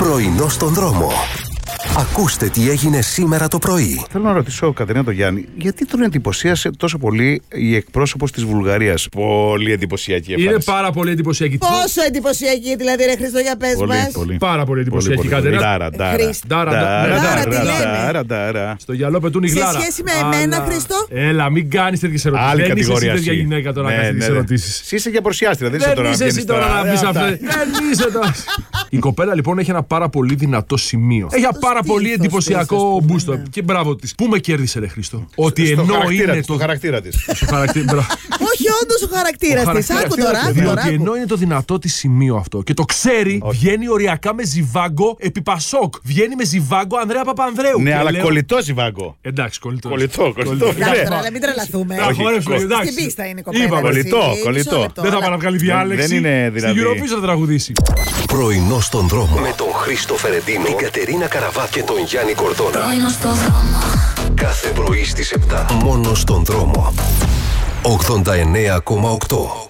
Πρωινό στον δρόμο. Ακούστε τι έγινε σήμερα το πρωί. Θέλω να ρωτήσω, Κατερίνα, τον Γιάννη, γιατί τον εντυπωσίασε τόσο πολύ η εκπρόσωπος της Βουλγαρίας? Πολύ εντυπωσιακή εμφάνιση. Είναι πάρα πολύ εντυπωσιακή. Πόσο εντυπωσιακή, δηλαδή, ρε Χρήστο, για πες μας. Πάρα πολύ εντυπωσιακή, Κατερίνα. Ντάρα. Στο γυαλό πετούν οι γλάρα. Σε σχέση με εμένα, Χρήστο. Έλα, μην κάνεις τέτοιες ερωτήσεις. Άλλη Δεν είσαι κατηγορία εσύ τέτοια εσύ. γυναίκα τώρα να κάνεις τέτοιες ερωτήσεις. Εσύ είσαι για παρουσιάστρια, δεν είσαι τώρα να είσαι εσύ βγαίνεις τώρα να πεις αυτά. αυτά. Δεν είσαι τώρα. Η κοπέλα λοιπόν έχει ένα πάρα πολύ δυνατό σημείο. Έχει ένα πάρα πολύ στήθος εντυπωσιακό της, ας πούμε, μπούστο. ναι. Και μπράβο της. Πού με κέρδισε, ρε Χρήστο? Ότι ενώ είναι Το χαρακτήρα της. Όχι, όντως ο χαρακτήρας της. Άκου τώρα. Διότι ενώ είναι το δυνατό της σημείο αυτό και το ξέρει, βγαίνει οριακά με ζιβάγκο επί Πασόκ. Βγαίνει με ζιβάγκο Ανδρέα Παπανδρέου. Ναι, Και αλλά λέω, κολλητό ζιβάγκο. εντάξει, κολλητό. Κολλητό. Εντάξει, τώρα, αλλά μην τρελαθούμε. Στην πίστα είναι η κοπέλα. Είπαμε, εσύ. κολλητό. Μισό λεπτό. Δεν θα πάει να βγάλει διάλεξη. Δεν είναι δηλαδή. Στην Eurovision θα τραγουδήσει. Πρωινό στον δρόμο. Με τον Χρήστο Φερεντίνο, την Κατερίνα Καραβά και τον Γιάννη Κορδόνα. Πρωινό στον δρόμο. Κάθε πρωί στις 7. Μόνο στον δρόμο. 89,8.